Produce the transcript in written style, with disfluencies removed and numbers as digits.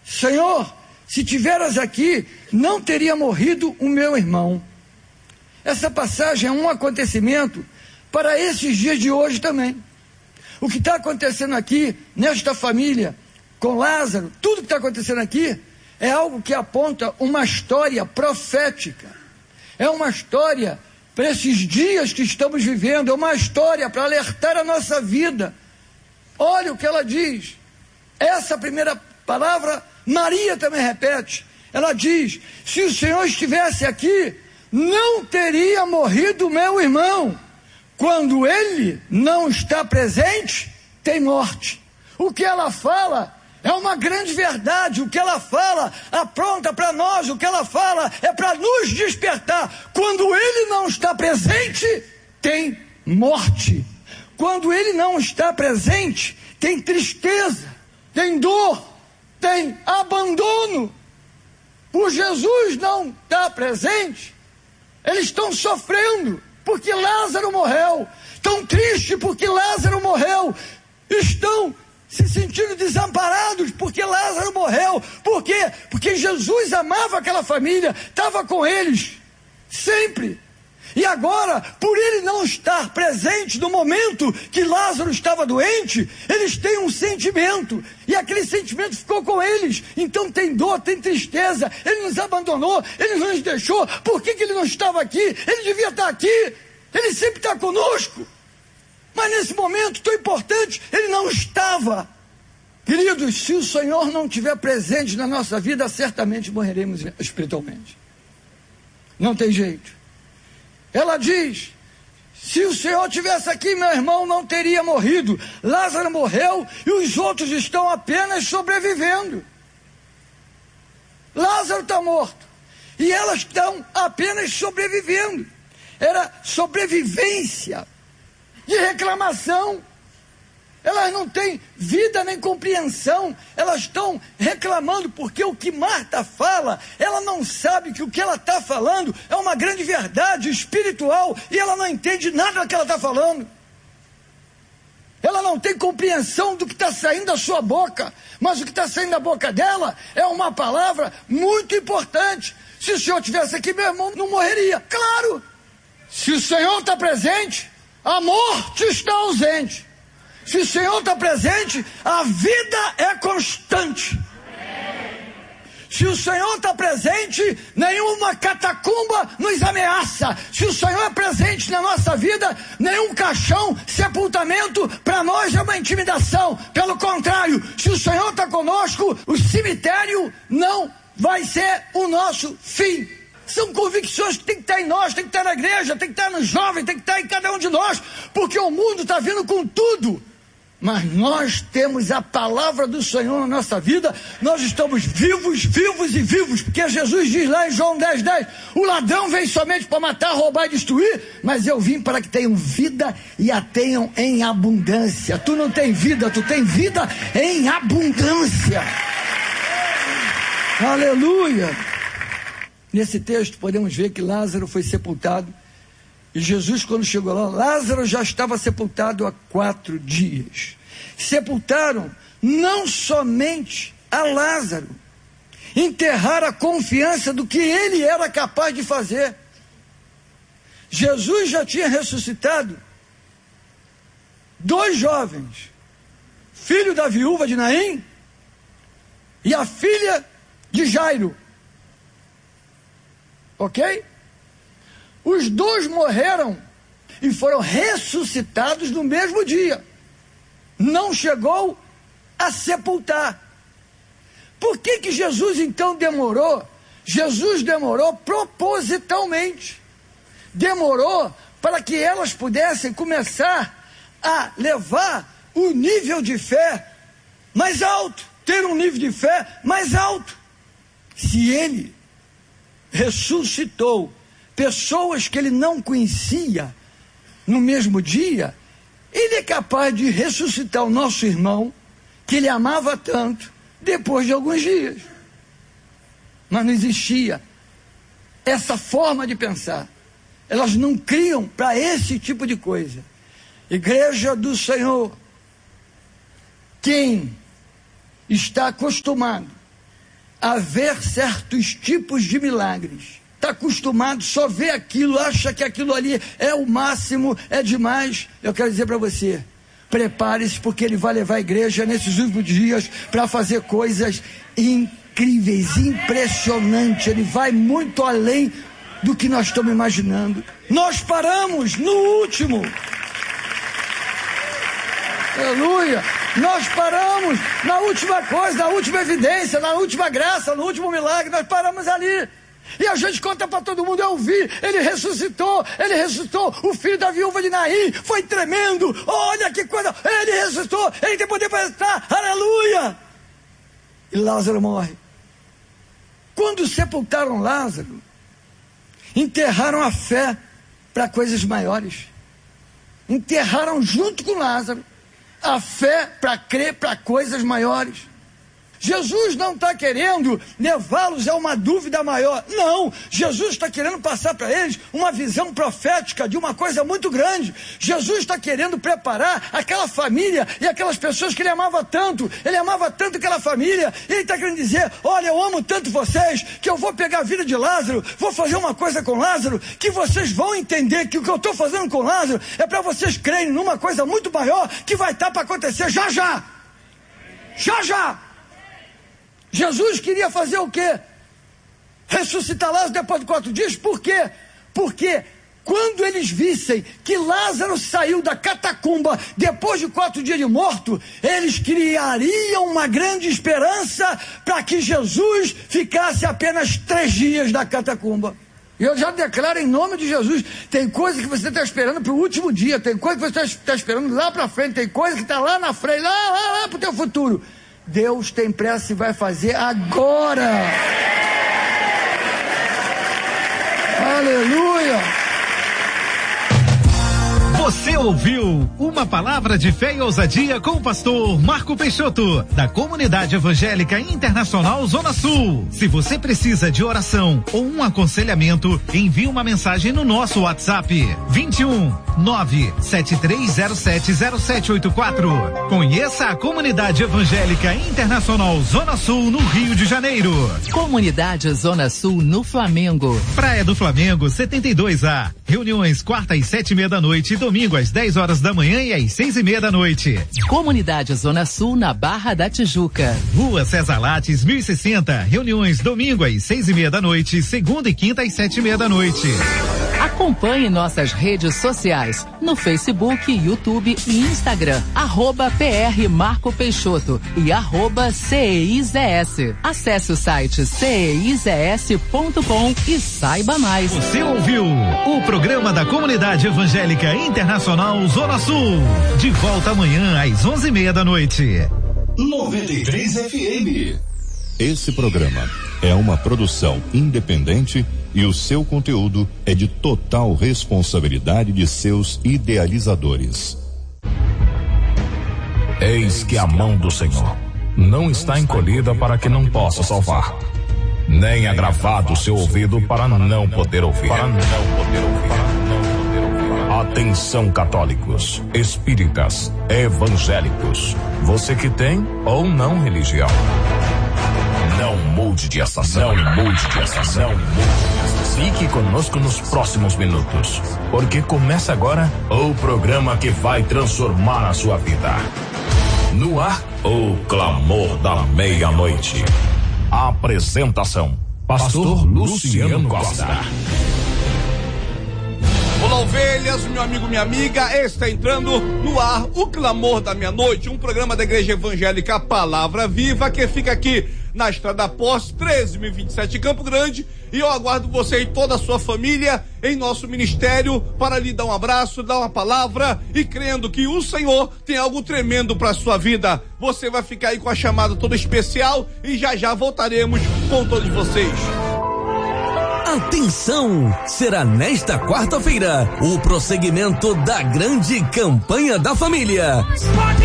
Senhor, se tiveras aqui, não teria morrido o meu irmão. Essa passagem é um acontecimento para esses dias de hoje também. O que está acontecendo aqui, nesta família, com Lázaro, tudo que está acontecendo aqui, é algo que aponta uma história profética. É uma história para esses dias que estamos vivendo, é uma história para alertar a nossa vida. Olha o que ela diz. Essa primeira palavra, Maria também repete. Ela diz: se o Senhor estivesse aqui, não teria morrido meu irmão. Quando ele não está presente, tem morte. O que ela fala é uma grande verdade. O que ela fala apronta para nós. O que ela fala é para nos despertar. Quando ele não está presente, tem morte. Quando ele não está presente, tem tristeza, tem dor, tem abandono. Por Jesus não estar presente, eles estão sofrendo porque Lázaro morreu, estão tristes porque Lázaro morreu, estão se sentindo desamparados porque Lázaro morreu. Por quê? Porque Jesus amava aquela família, estava com eles sempre. E agora, por ele não estar presente no momento que Lázaro estava doente, eles têm um sentimento, e aquele sentimento ficou com eles. Então tem dor, tem tristeza. Ele nos abandonou, ele nos deixou. Por que ele não estava aqui? Ele devia estar aqui, ele sempre está conosco. Mas nesse momento tão importante, ele não estava. Queridos, se o Senhor não estiver presente na nossa vida, certamente morreremos espiritualmente. Não tem jeito. Ela diz: se o Senhor estivesse aqui, meu irmão não teria morrido. Lázaro morreu e os outros estão apenas sobrevivendo. Lázaro está morto e elas estão apenas sobrevivendo. Era sobrevivência de reclamação. Elas não têm vida nem compreensão, elas estão reclamando, porque o que Marta fala, ela não sabe que o que ela está falando é uma grande verdade espiritual, e ela não entende nada do que ela está falando. Ela não tem compreensão do que está saindo da sua boca, mas o que está saindo da boca dela é uma palavra muito importante. Se o Senhor estivesse aqui, meu irmão não morreria. Claro, se o Senhor está presente, a morte está ausente. Se o Senhor está presente, a vida é constante. Se o Senhor está presente, nenhuma catacumba nos ameaça. Se o Senhor é presente na nossa vida, nenhum caixão, sepultamento, para nós é uma intimidação. Pelo contrário, se o Senhor está conosco, o cemitério não vai ser o nosso fim. São convicções que tem que estar em nós, tem que estar na igreja, tem que estar no jovem, tem que estar em cada um de nós, porque o mundo está vindo com tudo. Mas nós temos a palavra do Senhor na nossa vida, nós estamos vivos, vivos e vivos, porque Jesus diz lá em João 10:10, o ladrão vem somente para matar, roubar e destruir, mas eu vim para que tenham vida e a tenham em abundância. Tu não tem vida, tu tem vida em abundância. Aleluia! Nesse texto podemos ver que Lázaro foi sepultado, e Jesus, quando chegou lá, Lázaro já estava sepultado há 4 dias. Sepultaram não somente a Lázaro, enterraram a confiança do que ele era capaz de fazer. Jesus já tinha ressuscitado 2 jovens, filho da viúva de Naim e a filha de Jairo. Ok? Os 2 morreram e foram ressuscitados no mesmo dia. Não chegou a sepultar. Por que Jesus então demorou? Jesus demorou propositalmente. Demorou para que elas pudessem começar a levar o nível de fé mais alto, ter um nível de fé mais alto. Se ele ressuscitou pessoas que ele não conhecia no mesmo dia, ele é capaz de ressuscitar o nosso irmão, que ele amava tanto, depois de alguns dias. Mas não existia essa forma de pensar. Elas não criam para esse tipo de coisa. Igreja do Senhor, quem está acostumado a ver certos tipos de milagres. Está acostumado, só vê aquilo, acha que aquilo ali é o máximo, é demais. Eu quero dizer para você, prepare-se, porque ele vai levar a igreja nesses últimos dias para fazer coisas incríveis, impressionantes. Ele vai muito além do que nós estamos imaginando. Nós paramos no último. Aleluia! Nós paramos na última coisa, na última evidência, na última graça, no último milagre. Nós paramos ali. E a gente conta para todo mundo, eu vi, ele ressuscitou, o filho da viúva de Naim, foi tremendo, olha que coisa, ele ressuscitou, ele tem poder para ressuscitar, aleluia! E Lázaro morre. Quando sepultaram Lázaro, enterraram a fé para coisas maiores, enterraram junto com Lázaro a fé para crer para coisas maiores. Jesus não está querendo levá-los a uma dúvida maior. Não, Jesus está querendo passar para eles uma visão profética de uma coisa muito grande. Jesus está querendo preparar aquela família e aquelas pessoas que ele amava tanto. Ele amava tanto aquela família. E ele está querendo dizer, olha, eu amo tanto vocês, que eu vou pegar a vida de Lázaro, vou fazer uma coisa com Lázaro, que vocês vão entender que o que eu estou fazendo com Lázaro é para vocês crerem numa coisa muito maior que vai estar para acontecer já já. Já já. Jesus queria fazer o quê? Ressuscitar Lázaro depois de 4 dias. Por quê? Porque quando eles vissem que Lázaro saiu da catacumba depois de 4 dias de morto, eles criariam uma grande esperança para que Jesus ficasse apenas 3 dias da catacumba. E eu já declaro em nome de Jesus, tem coisa que você está esperando para o último dia, tem coisa que você está esperando lá para frente, tem coisa que está lá na frente, lá para o teu futuro. Deus tem pressa e vai fazer agora. Aleluia. Você ouviu uma palavra de fé e ousadia com o pastor Marco Peixoto, da Comunidade Evangélica Internacional Zona Sul. Se você precisa de oração ou um aconselhamento, envie uma mensagem no nosso WhatsApp 21-973070784. Conheça a Comunidade Evangélica Internacional Zona Sul no Rio de Janeiro. Comunidade Zona Sul no Flamengo. Praia do Flamengo 72A. Reuniões quarta às 7:30 da noite e domingo às 10 horas da manhã e às 6:30 da noite. Comunidade Zona Sul na Barra da Tijuca. Rua César Lattes 1060. Reuniões domingo às 6:30 da noite, segunda e quinta às 7:30 da noite. Acompanhe nossas redes sociais no Facebook, YouTube e Instagram, @PR Marco Peixoto e @CEIZS. Acesse o site ceizs.com e saiba mais. Você ouviu o programa da Comunidade Evangélica Internacional Zona Sul. De volta amanhã às 11:30 da noite. 93 FM. Esse programa é uma produção independente e o seu conteúdo é de total responsabilidade de seus idealizadores. Eis que a mão do Senhor não está encolhida para que não possa salvar, nem agravado o seu ouvido para não poder ouvir. Atenção, católicos, espíritas, evangélicos, você que tem ou não religião. Não mude de estação, Fique conosco nos próximos minutos, porque começa agora o programa que vai transformar a sua vida. No ar, o Clamor da Meia-Noite. Apresentação: Pastor Luciano Costa. Olá, ovelhas, meu amigo, minha amiga, está entrando no ar o Clamor da Meia-Noite, um programa da Igreja Evangélica Palavra Viva, que fica aqui na Estrada Posse, 13.027, Campo Grande, e eu aguardo você e toda a sua família em nosso ministério para lhe dar um abraço, dar uma palavra e crendo que o Senhor tem algo tremendo para a sua vida. Você vai ficar aí com a chamada toda especial e já já voltaremos com todos vocês. Atenção! Será nesta quarta-feira o prosseguimento da grande campanha da família.